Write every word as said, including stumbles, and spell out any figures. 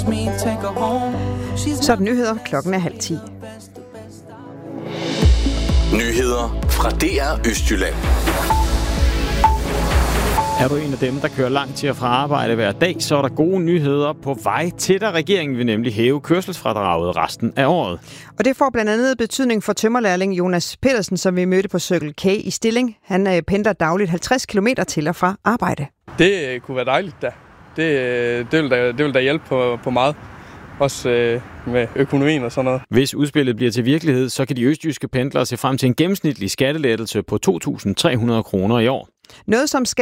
Så er det nyheder. Klokken er halv ti. Nyheder fra D R Østjylland. Er du en af dem, der kører langt til og fra arbejde hver dag, så er der gode nyheder på vej til, da regeringen vil nemlig hæve kørselsfradraget resten af året. Og det får blandt andet betydning for tømmerlærling Jonas Petersen, som vi mødte på Circle K i Stilling. Han øh, pendler dagligt halvtreds kilometer til og fra arbejde. Det øh, kunne være dejligt da. Det, øh, det, vil, da, det vil da hjælpe på, på meget. Også øh, med økonomien og sådan noget. Hvis udspillet bliver til virkelighed, så kan de østjyske pendlere se frem til en gennemsnitlig skattelettelse på to tusind tre hundrede kroner i år. Noget, som